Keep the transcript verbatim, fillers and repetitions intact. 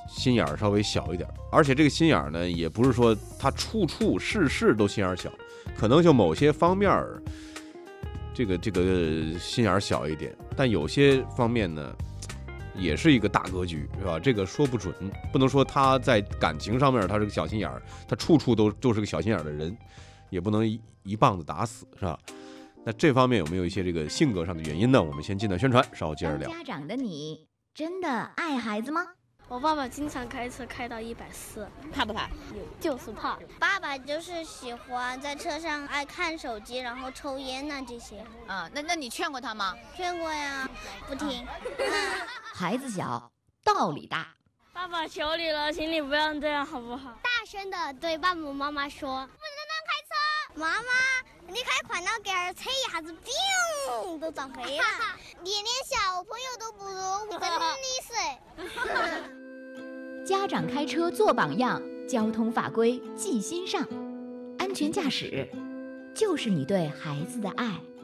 心眼儿稍微小一点，而且这个心眼儿呢，也不是说他处处事事都心眼儿小，可能就某些方面儿，这个这个心眼儿小一点，但有些方面呢，也是一个大格局，是吧？这个说不准，不能说他在感情上面他是个小心眼儿，他处处都都是个小心眼儿的人，也不能一一棒子打死，是吧？那这方面有没有一些这个性格上的原因呢？我们先进段宣传，稍后接着聊。 家长的你真的爱孩子吗？ 我爸爸经常开车开到一百四， 怕不怕？ 就是怕。 爸爸就是喜欢在车上爱看手机，然后抽烟呐、啊、这些。 啊，那那你劝过他吗？ 劝过呀，不听。 孩子小，道理大。 爸爸求你了，请你不要这样好不好？ 大声的对爸爸妈妈说：“不能乱开车。”妈妈，你开快点给儿车一下子，砰，都撞飞了。你连小朋友都不如，真的是。 家长开车做榜样，交通法规记心上，安全驾驶就是你对孩子的爱。